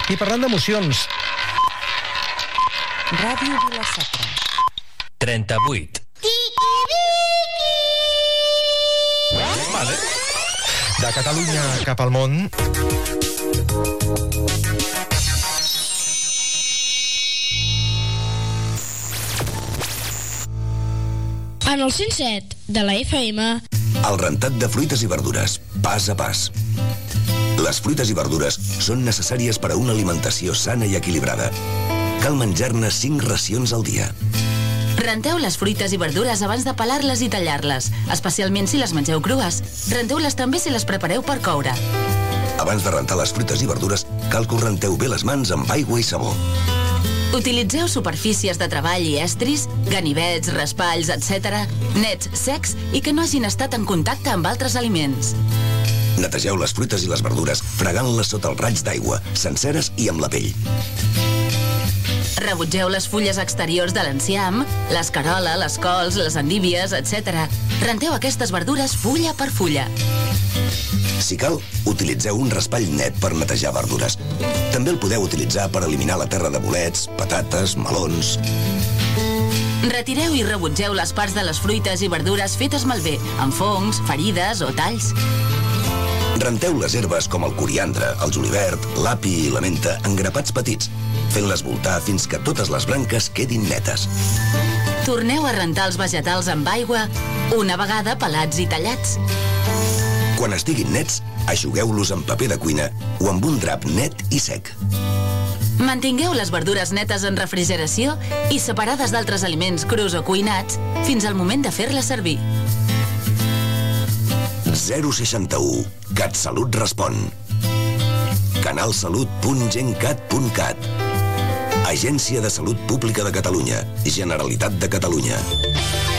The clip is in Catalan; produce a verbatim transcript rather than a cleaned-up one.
I parlant d'emocions... Ràdio Vila-sacra. trenta-vuit. Vale. De Catalunya cap al món... En el cent set de la F M... El rentat de fruites i verdures, pas a pas. Les fruites i verdures són necessàries per a una alimentació sana i equilibrada. Cal menjar-ne cinc racions al dia. Renteu les fruites i verdures abans de pelar-les i tallar-les, especialment si les mengeu crues. Renteu-les també si les prepareu per coure. Abans de rentar les fruites i verdures, cal que us renteu bé les mans amb aigua i sabó. Utilitzeu superfícies de treball i estris, ganivets, raspalls, etcètera, nets, secs i que no hagin estat en contacte amb altres aliments. Netegeu les fruites i les verdures fregant-les sota els raigs d'aigua, senceres i amb la pell. Rebutgeu les fulles exteriors de l'enciam, l'escarola, les cols, les endívies, etcètera. Renteu aquestes verdures fulla per fulla. Si cal, utilitzeu un raspall net per netejar verdures. També el podeu utilitzar per eliminar la terra de bolets, patates, melons... Retireu i rebutgeu les parts de les fruites i verdures fetes malbé, amb fongs, ferides o talls. Renteu les herbes com el coriandre, el julivert, l'api i la menta en grapats petits, fent-les voltar fins que totes les branques quedin netes. Torneu a rentar els vegetals amb aigua, una vegada pelats i tallats. Quan estiguin nets, eixugueu-los amb paper de cuina o amb un drap net i sec. Mantingueu les verdures netes en refrigeració i separades d'altres aliments crus o cuinats fins al moment de fer-les servir. zero seixanta-u. CatSalut respon. canalsalut punt gencat punt cat. Agència de Salut Pública de Catalunya. Generalitat de Catalunya.